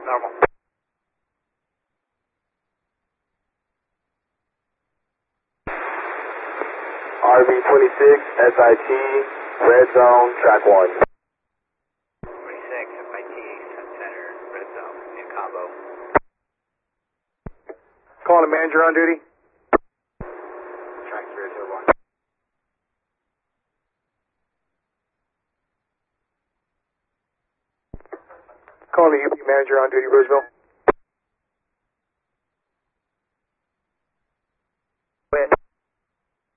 Normal. RV-26, SIT, red zone, track 1. 26, FIT, center, red zone, in combo. Calling the manager on duty. Track 001. Calling the UP manager on duty, Rooseville.